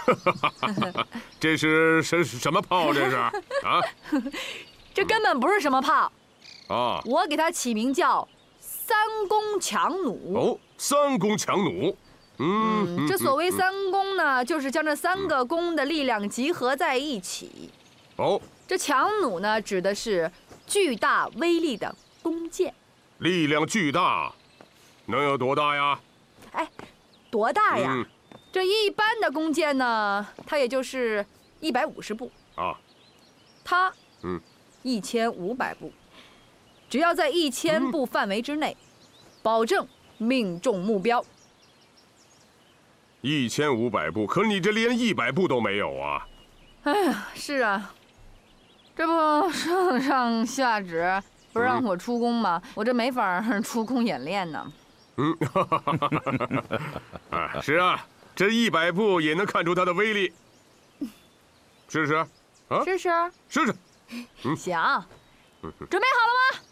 这是什么炮？这是啊？ 这根本不是什么炮啊！ 我给它起名叫三弓强弩。 哦，三弓强弩。 这所谓三弓呢，就是将这3个弓的力量集合在一起。 哦， 这强弩呢，指的是巨大威力的弓箭。 力量巨大，能有多大呀？ 哎，多大呀？这一般的弓箭呢，它也就是150步啊。 它，1500步，只要在1000步范围之内，保证命中目标。 1500步，可你这连100步都没有啊！ 哎呀，是啊，这不上下旨不让我出弓吗？我这没法出弓演练呢。 是啊，这100步也能看出它的威力。试试啊！ 试试。 试试。 行，准备好了吗？